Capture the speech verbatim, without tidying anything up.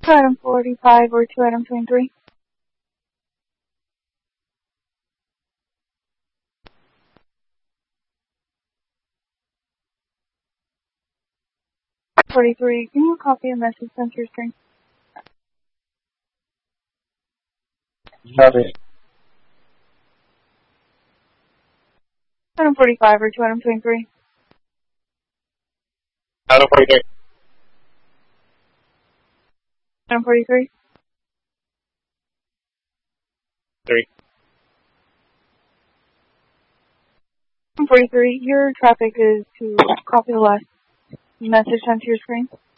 Two item forty-five or two item twenty-three. forty-three, can you copy a message sent to your screen? Copy. Item forty-five or two item twenty-three. Item forty-three. Item forty-three. Three. Item forty-three, your traffic is to copy the last message sent to your screen.